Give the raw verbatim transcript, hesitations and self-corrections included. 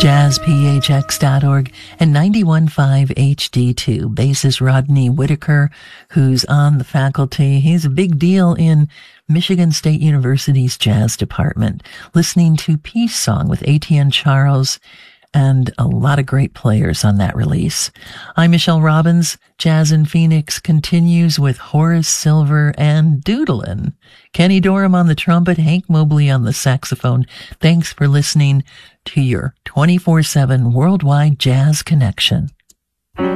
jazz p h x dot org and ninety-one point five H D two. Bassist Rodney Whitaker, who's on the faculty. He's a big deal in Michigan State University's jazz department. Listening to Peace Song with Etienne Charles and a lot of great players on that release. I'm Michelle Robbins. Jazz in Phoenix continues with Horace Silver and Doodlin'. Kenny Dorham on the trumpet, Hank Mobley on the saxophone. Thanks for listening to your twenty-four seven worldwide jazz connection.